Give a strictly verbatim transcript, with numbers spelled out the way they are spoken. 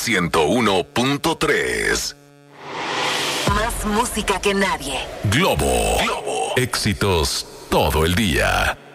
ciento uno punto tres. Más música que nadie. Globo. Globo. Éxitos todo el día.